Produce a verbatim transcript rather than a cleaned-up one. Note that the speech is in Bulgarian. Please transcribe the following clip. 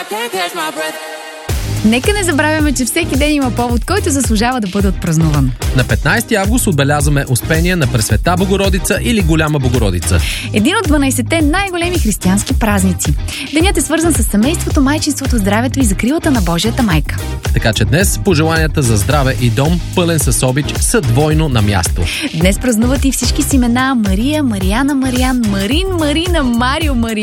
Нека не забравяме, че всеки ден има повод, който заслужава да бъде отпразнуван. На петнайсети август отбелязваме Успение на Пресвета Богородица или Голяма Богородица. Един от дванайсетте най-големи християнски празници. Денят е свързан с семейството, майчинството, здравето и закрилата на Божията майка. Така че днес пожеланията за здраве и дом, пълен с обич, са двойно на място. Днес празнуват и всички с имена Мария, Мариана, Мариан, Марин, Марина, Марио, Мария.